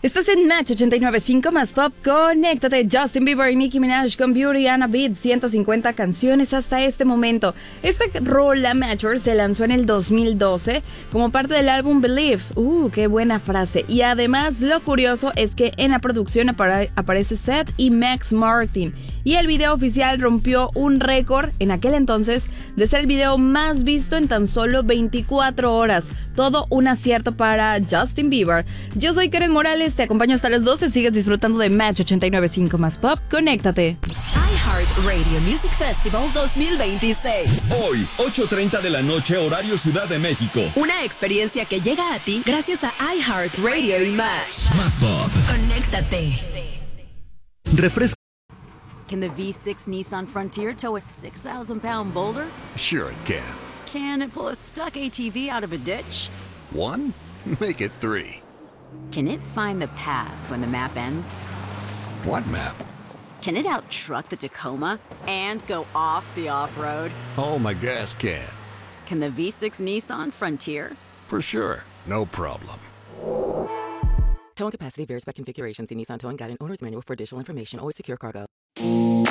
Estás en Match 89.5 más pop. Conéctate. Justin Bieber y Nicki Minaj con Beauty and a Beat. 150 canciones hasta este momento. Esta rola, Mature, se lanzó en el 2012 como parte del álbum Believe. Qué buena frase. Y además, lo curioso es que en la producción aparece Seth y Max Martin. Y el video oficial rompió un récord en aquel entonces de ser el video más visto en tan solo 24 horas. Todo un acierto para Justin Bieber. Yo soy Karen Morales, te acompaño hasta las 12. Sigues disfrutando de Match 89.5 más pop. Conéctate. iHeartRadio Music Festival 2026. Hoy, 8:30 de la noche, horario Ciudad de México. Una experiencia que llega a ti gracias a iHeartRadio y Match. Más pop. Conéctate. Refresca. Can the V6 Nissan Frontier tow a 6,000-pound boulder? Sure it can. Can it pull a stuck ATV out of a ditch? 1? Make it 3. Can it find the path when the map ends? What map? Can it out-truck the Tacoma and go off the off-road? Oh, my gas can. Can the V6 Nissan Frontier? For sure. No problem. Towing capacity varies by configuration. See Nissan Towing Guide and Owner's Manual for additional information. Always secure cargo.